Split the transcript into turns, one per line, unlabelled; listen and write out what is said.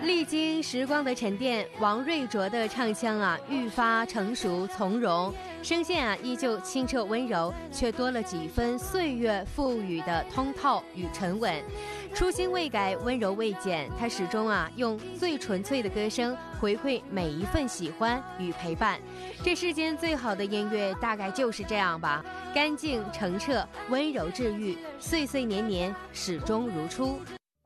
历经时光的沉淀，王瑞卓的唱腔愈发成熟从容，声线依旧清澈温柔，却多了几分岁月赋予的通透与沉稳。初心未改，温柔未减，他始终用最纯粹的歌声回馈每一份喜欢与陪伴。这世间最好的音乐大概就是这样吧，干净澄澈，温柔治愈，岁岁年年始终如初。